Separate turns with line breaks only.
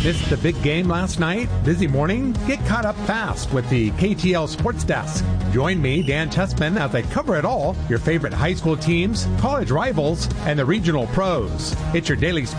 Missed the big game last night? Busy morning? Get caught up fast with the KTL Sports Desk. Join me, Dan Tessman, as I cover it all, your favorite high school teams, college rivals, and the regional pros. It's your daily